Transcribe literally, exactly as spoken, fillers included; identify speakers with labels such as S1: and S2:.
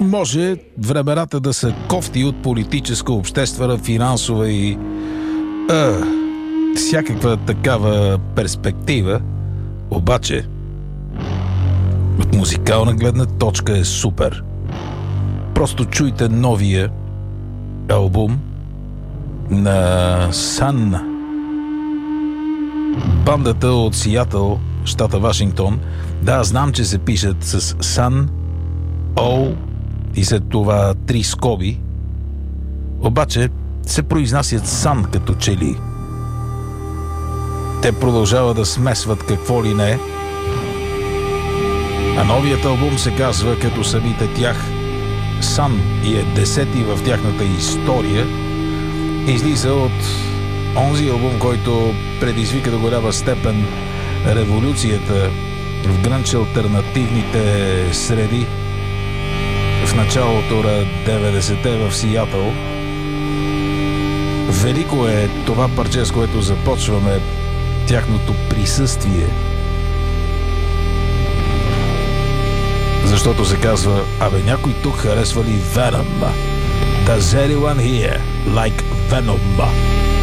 S1: Може времената да са кофти от политическа, обществена, финансова и а, всякаква такава перспектива, обаче от музикална гледна точка е супер. Просто чуйте новия албум на Sun. Бандата от Сиатъл, щата Вашингтон. Да, знам, че се пишат с Sun, O и след това три скоби. Обаче се произнасят Sun като че ли. Те продължават да смесват какво ли не. А новият албум се казва като самите тях Sun и е десети в тяхната история. Излиза от онзи албум, който предизвика до голяма степен революцията в грънч алтернативните среди в началото на деветдесетте в Сиатъл. Велико е това парче, с което започваме тяхното присъствие. Защото се казва, абе някой тук харесва ли Venom? Does anyone here like Venom?